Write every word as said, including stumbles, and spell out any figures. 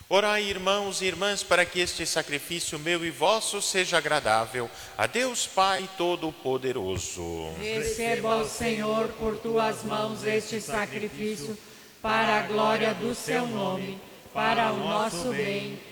Orai, irmãos e irmãs, para que este sacrifício meu e vosso seja agradável a Deus Pai Todo-Poderoso. Receba, ó Senhor, por tuas mãos este sacrifício, para a glória do seu nome, para o nosso bem